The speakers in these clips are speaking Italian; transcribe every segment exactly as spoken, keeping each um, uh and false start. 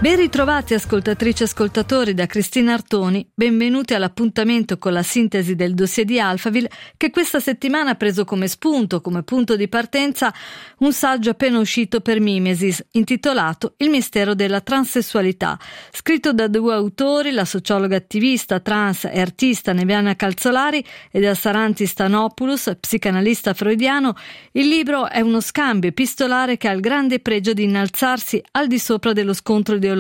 Ben ritrovati ascoltatrici e ascoltatori da Cristina Artoni, benvenuti all'appuntamento con la sintesi del dossier di Alphaville che questa settimana ha preso come spunto, come punto di partenza, un saggio appena uscito per Mimesis intitolato Il mistero della transessualità, scritto da due autori, la sociologa attivista trans e artista Neviana Calzolari e da Sarantis Stanopoulos, psicanalista freudiano. Il libro è uno scambio epistolare che ha il grande pregio di innalzarsi al di sopra dello scontro ideologico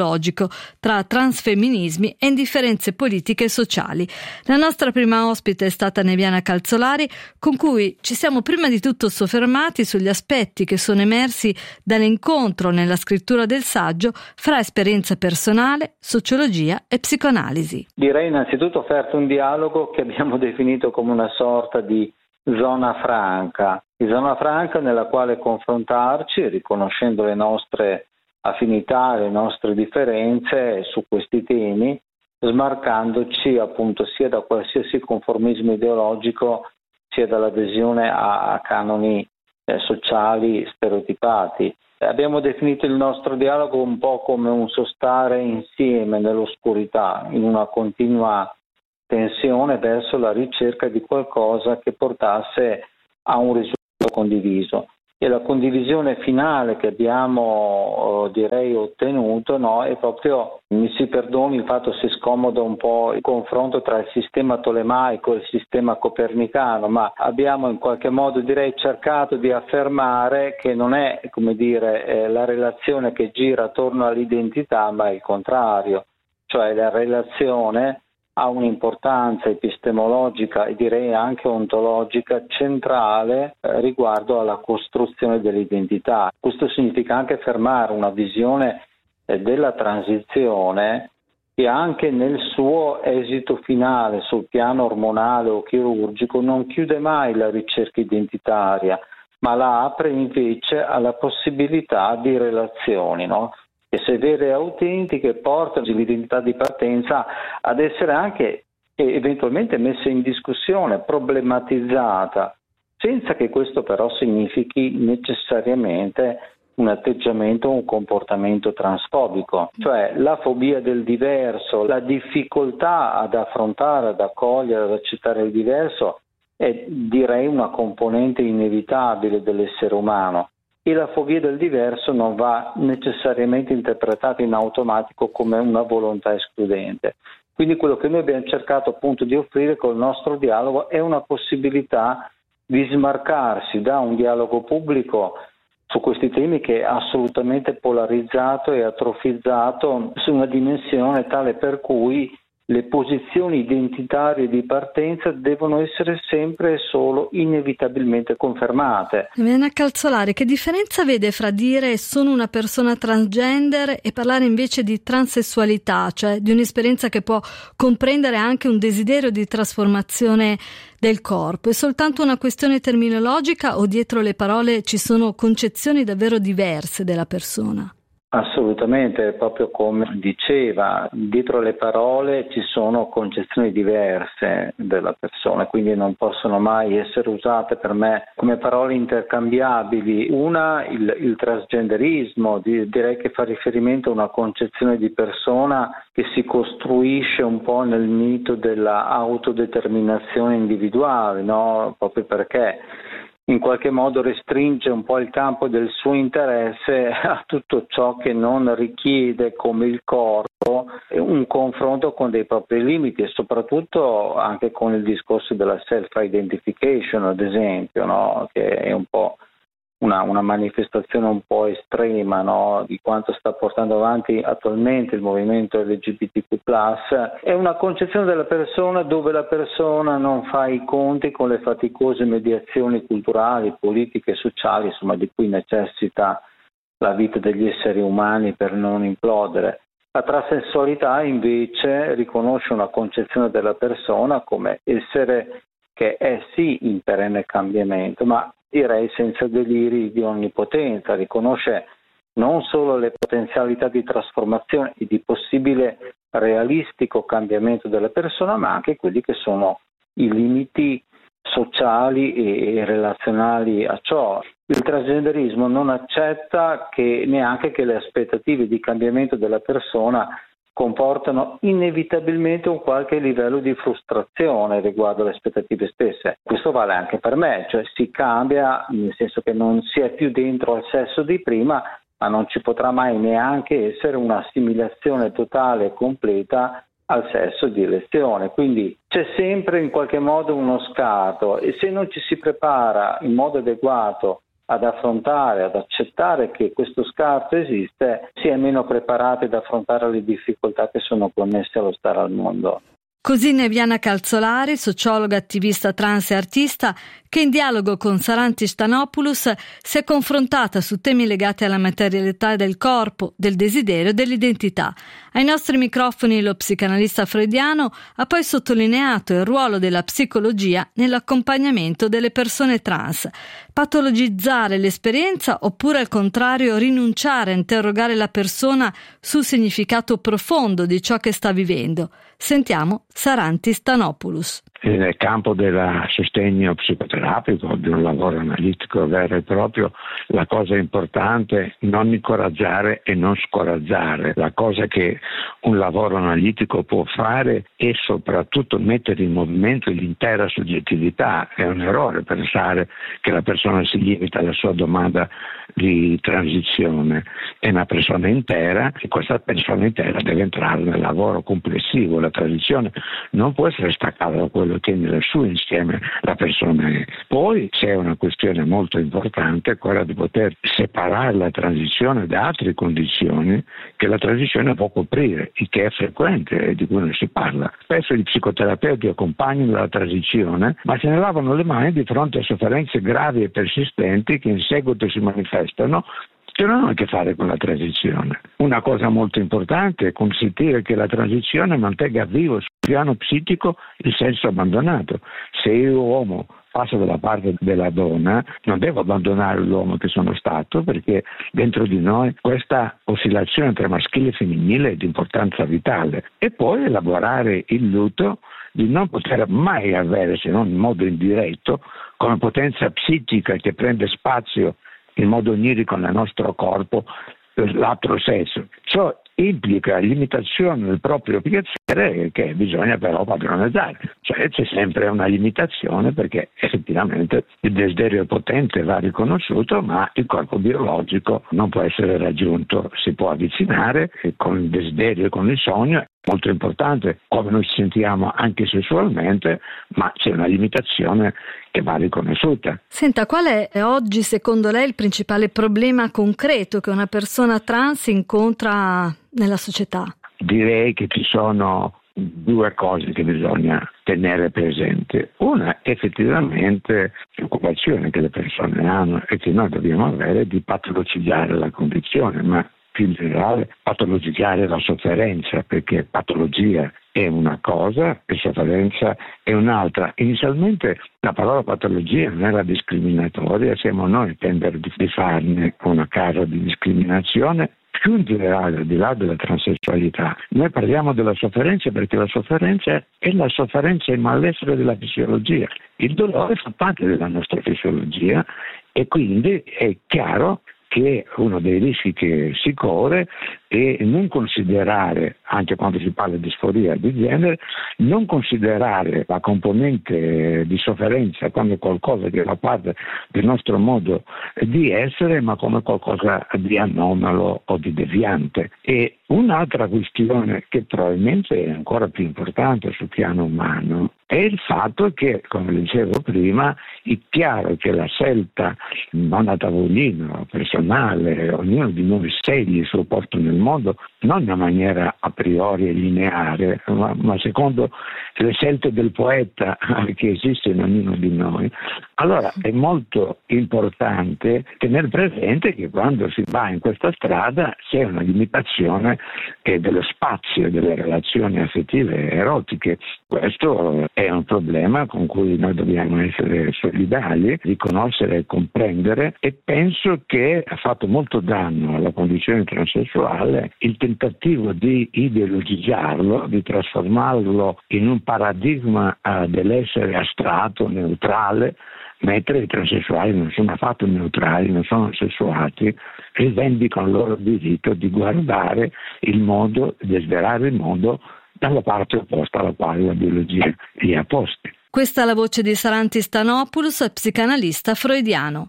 tra transfemminismi e indifferenze politiche e sociali. La nostra prima ospite è stata Neviana Calzolari, con cui ci siamo prima di tutto soffermati sugli aspetti che sono emersi dall'incontro nella scrittura del saggio fra esperienza personale, sociologia e psicoanalisi. Direi innanzitutto offerto un dialogo che abbiamo definito come una sorta di zona franca, di zona franca nella quale confrontarci, riconoscendo le nostre affinità, le nostre differenze su questi temi, smarcandoci appunto sia da qualsiasi conformismo ideologico sia dall'adesione a, a canoni eh, sociali stereotipati. Abbiamo definito il nostro dialogo un po' come un sostare insieme nell'oscurità, in una continua tensione verso la ricerca di qualcosa che portasse a un risultato condiviso. E la condivisione finale che abbiamo, direi, ottenuto, no, è proprio, mi si perdoni il fatto se scomoda un po' il confronto tra il sistema tolemaico e il sistema copernicano, ma abbiamo in qualche modo, direi, cercato di affermare che non è, come dire, eh, la relazione che gira attorno all'identità, ma è il contrario, cioè la relazione ha un'importanza epistemologica e direi anche ontologica centrale eh, riguardo alla costruzione dell'identità. Questo significa anche fermare una visione eh, della transizione che anche nel suo esito finale sul piano ormonale o chirurgico non chiude mai la ricerca identitaria, ma la apre invece alla possibilità di relazioni, no? Che se vere e autentiche portano l'identità di partenza ad essere anche eventualmente messa in discussione, problematizzata, senza che questo però significhi necessariamente un atteggiamento o un comportamento transfobico. Cioè la fobia del diverso, la difficoltà ad affrontare, ad accogliere, ad accettare il diverso è, direi, una componente inevitabile dell'essere umano. E la fobia del diverso non va necessariamente interpretata in automatico come una volontà escludente. Quindi quello che noi abbiamo cercato appunto di offrire col nostro dialogo è una possibilità di smarcarsi da un dialogo pubblico su questi temi che è assolutamente polarizzato e atrofizzato su una dimensione tale per cui le posizioni identitarie di partenza devono essere sempre e solo inevitabilmente confermate. Neviana Calzolari, che differenza vede fra dire sono una persona transgender e parlare invece di transessualità, cioè di un'esperienza che può comprendere anche un desiderio di trasformazione del corpo? È soltanto una questione terminologica o dietro le parole ci sono concezioni davvero diverse della persona? Assolutamente, proprio come diceva, dietro le parole ci sono concezioni diverse della persona, quindi non possono mai essere usate per me come parole intercambiabili. Una, il, il transgenderismo, di, direi che fa riferimento a una concezione di persona che si costruisce un po' nel mito della autodeterminazione individuale, no? Proprio perché in qualche modo restringe un po' il campo del suo interesse a tutto ciò che non richiede, come il corpo, un confronto con dei propri limiti e soprattutto anche con il discorso della self-identification, ad esempio, no? Che è un po' una, una manifestazione un po' estrema, no? Di quanto sta portando avanti attualmente il movimento L G B T Q plus. È una concezione della persona dove la persona non fa i conti con le faticose mediazioni culturali, politiche e sociali, insomma, di cui necessita la vita degli esseri umani per non implodere. La transessualità invece riconosce una concezione della persona come essere che è sì in perenne cambiamento, ma direi senza deliri di onnipotenza, riconosce non solo le potenzialità di trasformazione e di possibile realistico cambiamento della persona, ma anche quelli che sono i limiti sociali e relazionali a ciò. Il transgenderismo non accetta che neanche che le aspettative di cambiamento della persona comportano inevitabilmente un qualche livello di frustrazione riguardo alle aspettative stesse. Questo vale anche per me, cioè si cambia nel senso che non si è più dentro al sesso di prima, ma non ci potrà mai neanche essere un'assimilazione totale e completa al sesso di elezione. Quindi c'è sempre in qualche modo uno scarto e se non ci si prepara in modo adeguato ad affrontare, ad accettare che questo scarto esiste, si è meno preparati ad affrontare le difficoltà che sono connesse allo stare al mondo. Così Neviana Calzolari, sociologa, attivista trans e artista, che in dialogo con Sarantis Stanopoulos si è confrontata su temi legati alla materialità del corpo, del desiderio e dell'identità. Ai nostri microfoni lo psicanalista freudiano ha poi sottolineato il ruolo della psicologia nell'accompagnamento delle persone trans. Patologizzare l'esperienza oppure al contrario rinunciare a interrogare la persona sul significato profondo di ciò che sta vivendo. Sentiamo Sarantis Stanopoulos. Nel campo del sostegno psicoterapico, di un lavoro analitico vero e proprio, la cosa importante è non incoraggiare e non scoraggiare. La cosa che un lavoro analitico può fare è soprattutto mettere in movimento l'intera soggettività. È un errore pensare che la persona si limita alla sua domanda di transizione. È una persona intera e questa persona intera deve entrare nel lavoro complessivo. La transizione non può essere staccata da quello che nel suo insieme la persona è. Poi c'è una questione molto importante, quella di poter separare la transizione da altre condizioni che la transizione può coprire, il che è frequente e di cui non si parla. Spesso gli psicoterapeuti accompagnano la transizione, ma se ne lavano le mani di fronte a sofferenze gravi e persistenti che in seguito si manifestano che non hanno a che fare con la transizione. Una cosa molto importante è consentire che la transizione mantenga vivo sul piano psichico il senso abbandonato. Se io uomo passo dalla parte della donna, non devo abbandonare l'uomo che sono stato, perché dentro di noi questa oscillazione tra maschile e femminile è di importanza vitale. E poi elaborare il lutto di non poter mai avere, se non in modo indiretto, come potenza psichica che prende spazio in modo onirico nel nostro corpo, l'altro sesso. Ciò implica limitazione del proprio piacere che bisogna però padroneggiare. Cioè c'è sempre una limitazione perché effettivamente il desiderio è potente, va riconosciuto, ma il corpo biologico non può essere raggiunto. Si può avvicinare con il desiderio e con il sogno. Molto importante come noi ci sentiamo anche sessualmente, ma c'è una limitazione che va riconosciuta. Senta, qual è oggi secondo lei il principale problema concreto che una persona trans incontra nella società? Direi che ci sono due cose che bisogna tenere presente. Una, effettivamente, preoccupazione che le persone hanno e che noi dobbiamo avere di patologizzare la condizione, ma più in generale patologizzare la sofferenza, perché patologia è una cosa e sofferenza è un'altra. Inizialmente la parola patologia non era discriminatoria, siamo noi a tendere di farne una causa di discriminazione. Più in generale, al di là della transessualità, noi parliamo della sofferenza perché la sofferenza è la sofferenza e il malessere della fisiologia. Il dolore fa parte della nostra fisiologia e quindi è chiaro che uno dei rischi che si corre è non considerare, anche quando si parla di disforia di genere, non considerare la componente di sofferenza come qualcosa che fa parte del nostro modo di essere, ma come qualcosa di anomalo o di deviante. E un'altra questione che probabilmente è ancora più importante sul piano umano è il fatto che, come dicevo prima, è chiaro che la scelta non a tavolino, personale, ognuno di noi sceglie il suo posto nel mondo, non in una maniera a priori lineare, ma, ma secondo le scelte del poeta che esiste in ognuno di noi. Allora è molto importante tenere presente che quando si va in questa strada c'è una limitazione eh, dello spazio delle relazioni affettive e erotiche. Questo è un problema con cui noi dobbiamo essere solidali, riconoscere e comprendere, e penso che ha fatto molto danno alla condizione transessuale il tentativo di ideologizzarlo, di trasformarlo in un paradigma uh, dell'essere astratto, neutrale, mentre i transessuali non sono affatto neutrali, non sono sessuati, rivendicano il loro diritto di guardare il mondo, desiderare il mondo dalla parte opposta alla quale la biologia li ha posti. Questa è la voce di Sarantis Stanopoulos, psicanalista freudiano.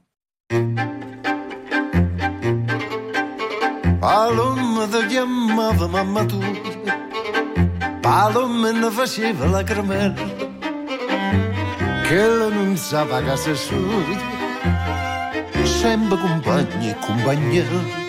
Paloma ti chiamava mamma tu, Paloma ne faceva la caramella, che non sa casa sua, sempre compagni e compagnia.